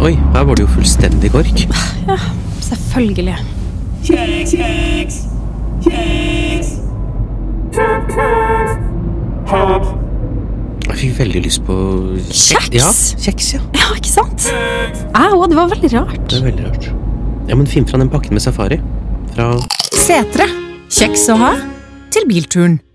Oi, her var det jo fullstendig kork. Ja, selvfølgelig. Kjeks! Jeg fikk veldig lyst på Kjeks? Ja, kjeks, ja. Ja, ikke sant? Det var veldig rart. Det er veldig rart. Ja, men finn fra den pakken med safari. Fra Setre. Kjeks å ha til bilturen.